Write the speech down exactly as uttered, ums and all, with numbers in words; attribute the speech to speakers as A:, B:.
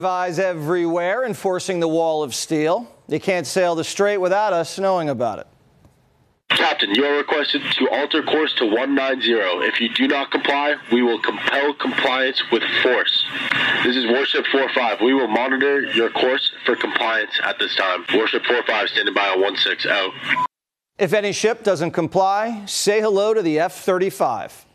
A: Eyes everywhere enforcing the wall of steel. You can't sail the strait without us knowing about it.
B: Captain, you are requested to alter course to one nine zero. If you do not comply, we will compel compliance with force. This is Warship four five. We will monitor your course for compliance at this time. Warship four five standing by on one six, out.
A: If any ship doesn't comply, say hello to the F thirty-five.